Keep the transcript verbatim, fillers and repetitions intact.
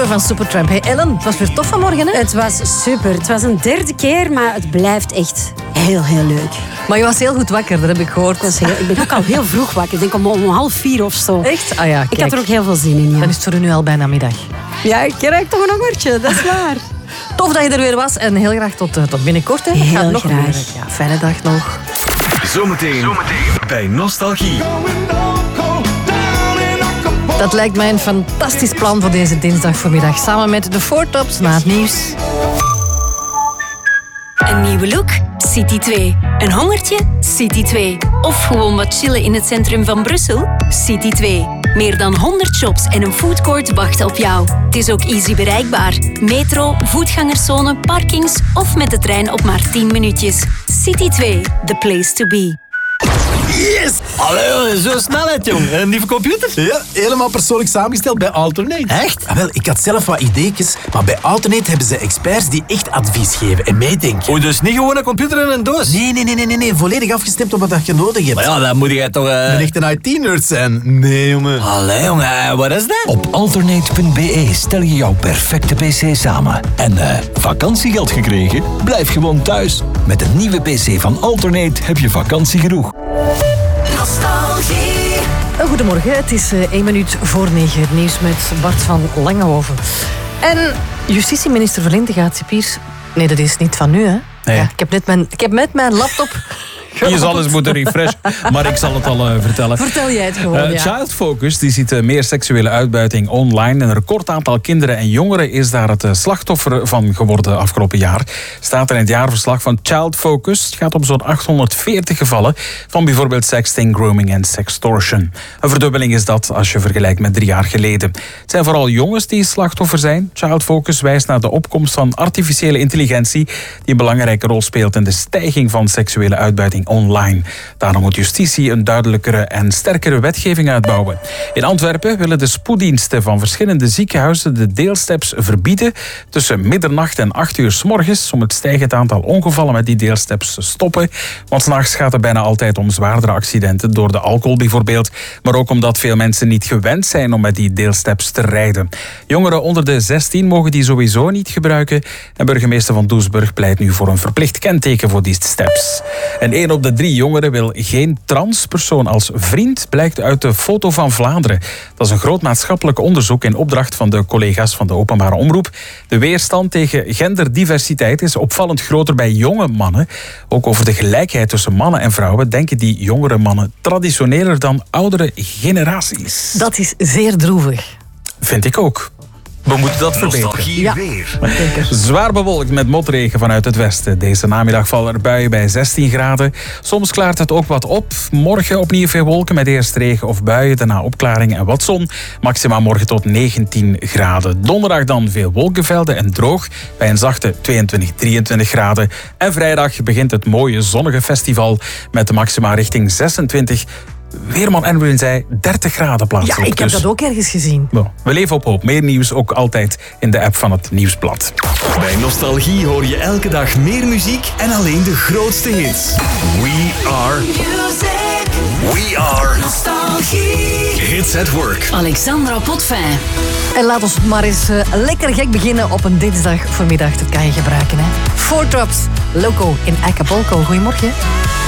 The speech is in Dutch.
nummer van Supertramp. Hey Ellen, het was weer tof vanmorgen, hè? Het was super. Het was een derde keer, maar het blijft echt heel, heel leuk. Maar je was heel goed wakker, dat heb ik gehoord. Ik, was heel, ik ben ook al heel vroeg wakker. Ik denk om, om half vier of zo. Echt? Ah ja, kijk. Ik had er ook heel veel zin in, ja. Dan is het voor u nu al bijna middag. Ja, ik krijg toch een hongertje, dat is waar. Tof dat je er weer was en heel graag tot, tot binnenkort. Hè. Het Heel gaat nog graag. weer. Ja, fijne dag nog. Zometeen, Zometeen bij Nostalgie. Dat lijkt mij een fantastisch plan voor deze dinsdag voormiddag. Samen met de Four Tops na het nieuws. Een nieuwe look? City twee. Een hongertje? City twee. Of gewoon wat chillen in het centrum van Brussel? City twee. Meer dan honderd shops en een foodcourt wachten op jou. Het is ook easy bereikbaar. Metro, voetgangerszone, parkings of met de trein op maar tien minuutjes. City twee, the place to be. Yes! Allee, zo snelheid, jong. Een nieuwe computer? Ja, helemaal persoonlijk samengesteld bij Alternate. Echt? Ah, wel, ik had zelf wat ideetjes, maar bij Alternate hebben ze experts die echt advies geven en meedenken. O, dus niet gewoon een computer in een doos? Nee, nee, nee, nee, nee, volledig afgestemd op wat je nodig hebt. Maar ja, dan moet jij toch... Uh... Een echte I T-nerd zijn. Nee, jongen. Allee, jongen, wat is dat? Op alternate punt b e stel je jouw perfecte pc samen. En uh, vakantiegeld gekregen? Blijf gewoon thuis. Met een nieuwe pc van Alternate heb je vakantie genoeg. Nostalgie. Goedemorgen, het is uh, één minuut voor negen. Het nieuws met Bart van Langenhoven. En justitieminister Verlinde gaat Cipiers... Nee, dat is niet van nu, hè? Nee. Ja, ik, heb net mijn, ik heb net mijn laptop... Je zal eens moeten refreshen, maar ik zal het al uh, vertellen. Vertel jij het gewoon, Uh, ja. Child Focus die ziet uh, meer seksuele uitbuiting online. Een record aantal kinderen en jongeren is daar het uh, slachtoffer van geworden afgelopen jaar. Staat er in het jaarverslag van Child Focus. Het gaat om zo'n achthonderdveertig gevallen van bijvoorbeeld sexting, grooming en sextortion. Een verdubbeling is dat als je vergelijkt met drie jaar geleden. Het zijn vooral jongens die slachtoffer zijn. Child Focus wijst naar de opkomst van artificiële intelligentie die een belangrijke rol speelt in de stijging van seksuele uitbuiting online. Daarom moet justitie een duidelijkere en sterkere wetgeving uitbouwen. In Antwerpen willen de spoeddiensten van verschillende ziekenhuizen de deelsteps verbieden tussen middernacht en acht uur 's morgens om het stijgend aantal ongevallen met die deelsteps te stoppen. Want 's nachts gaat het bijna altijd om zwaardere accidenten door de alcohol bijvoorbeeld, maar ook omdat veel mensen niet gewend zijn om met die deelsteps te rijden. Jongeren onder de zestien mogen die sowieso niet gebruiken en burgemeester van Doesburg pleit nu voor een verplicht kenteken voor die steps. En één op de drie jongeren wil geen transpersoon als vriend, blijkt uit de Foto van Vlaanderen. Dat is een groot maatschappelijk onderzoek in opdracht van de collega's van de openbare omroep. De weerstand tegen genderdiversiteit is opvallend groter bij jonge mannen. Ook over de gelijkheid tussen mannen en vrouwen denken die jongere mannen traditioneler dan oudere generaties. Dat is zeer droevig. Vind ik ook. We moeten dat verbeteren. Nostalgie Ja. weer. Zwaar bewolkt met motregen vanuit het westen. Deze namiddag vallen er buien bij zestien graden. Soms klaart het ook wat op. Morgen opnieuw veel wolken met eerst regen of buien. Daarna opklaringen en wat zon. Maxima morgen tot negentien graden. Donderdag dan veel wolkenvelden en droog. Bij een zachte tweeëntwintig, drieëntwintig graden. En vrijdag begint het mooie zonnige festival. Met de maxima richting zesentwintig. Weerman Erwin zei dertig graden plaatselijk. Ja, ik heb dus dat ook ergens gezien. bon, we leven op hoop. Meer nieuws ook altijd in de app van het Nieuwsblad. Bij Nostalgie hoor je elke dag meer muziek en alleen de grootste hits. We are... Music. We are... Nostalgie. Hits at Work. Alexandra Potvin. En laat ons maar eens uh, lekker gek beginnen op een dinsdag voormiddag. Dat kan je gebruiken, hè. Four Tops, Loco in Acapulco. Goedemorgen.